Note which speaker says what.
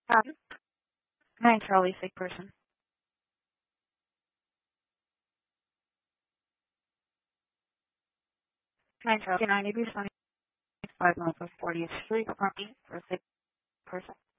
Speaker 1: Um, 9 Charlie, sick person. 9 Charlie, 90 be 25 months of 43 currently for a sick person.